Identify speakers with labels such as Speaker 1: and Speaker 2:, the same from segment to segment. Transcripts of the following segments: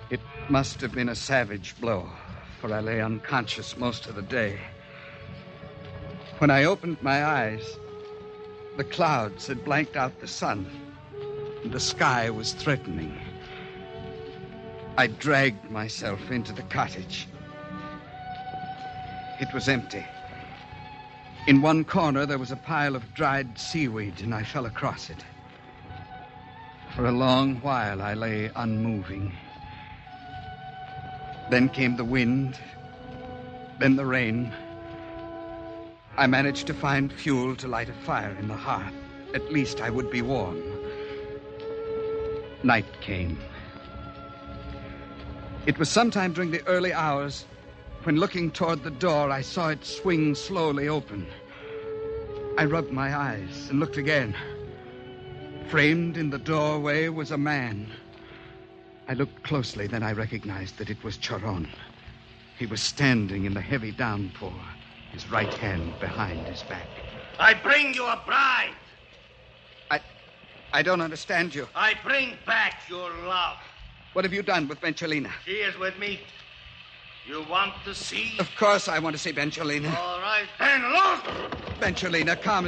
Speaker 1: It must have been a savage blow, for I lay unconscious most of the day. When I opened my eyes, the clouds had blanked out the sun, and the sky was threatening. I dragged myself into the cottage. It was empty. In one corner, there was a pile of dried seaweed, and I fell across it. For a long while, I lay unmoving. Then came the wind, then the rain. I managed to find fuel to light a fire in the hearth. At least I would be warm. Night came. It was sometime during the early hours when, looking toward the door, I saw it swing slowly open. I rubbed my eyes and looked again. Framed in the doorway was a man. I looked closely, then I recognized that it was Charon. He was standing in the heavy downpour, his right hand behind his back.
Speaker 2: I bring you a bride.
Speaker 1: I don't understand you.
Speaker 2: I bring back your love.
Speaker 1: What have you done with Benchalina?
Speaker 2: She is with me. You want to see?
Speaker 1: Of course I want to see Benchalina.
Speaker 2: All right, then look!
Speaker 1: Benchalina, come.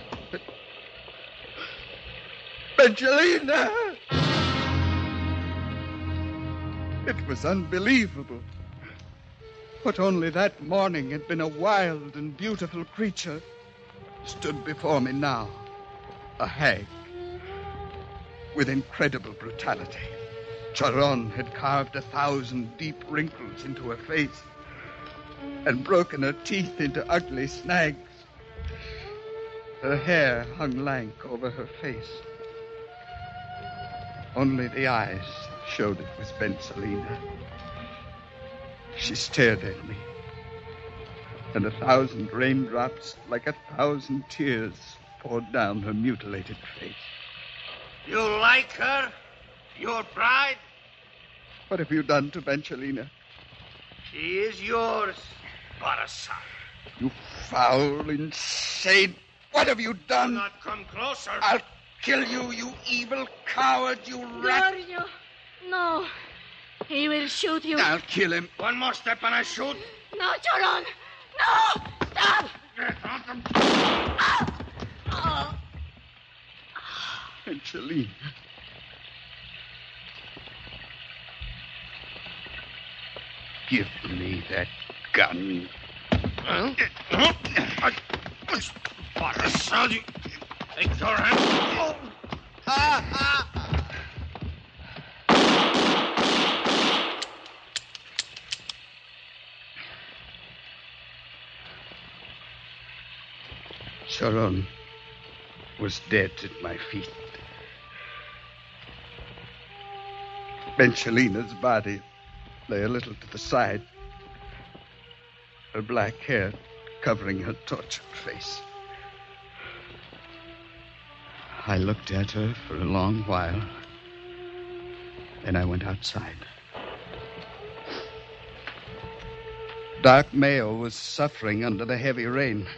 Speaker 1: Benchalina! It was unbelievable. What only that morning had been a wild and beautiful creature stood before me now, a hag. With incredible brutality, Charon had carved 1,000 deep wrinkles into her face and broken her teeth into ugly snags. Her hair hung lank over her face. Only the eyes showed it was Benchalina. She stared at me, and 1,000 raindrops, like 1,000 tears, poured down her mutilated face.
Speaker 2: You like her? Your bride?
Speaker 1: What have you done to Benchalina?
Speaker 2: She is yours, Barasan.
Speaker 1: You foul, insane... What have you
Speaker 2: Do
Speaker 1: done?
Speaker 2: not come closer.
Speaker 1: I'll kill you, you evil coward, you rat.
Speaker 3: Giorgio, no. He will shoot you.
Speaker 1: I'll kill him.
Speaker 2: One more step and I shoot.
Speaker 3: No, Charon. No! Stop! Oh.
Speaker 1: Benchalina. Give me that gun.
Speaker 2: Huh? Barasan, you take your hand.
Speaker 1: Charon was dead at my feet. Benchalina's body lay a little to the side, her black hair covering her tortured face. I looked at her for a long while, then I went outside. Dark Mayo was suffering under the heavy rain.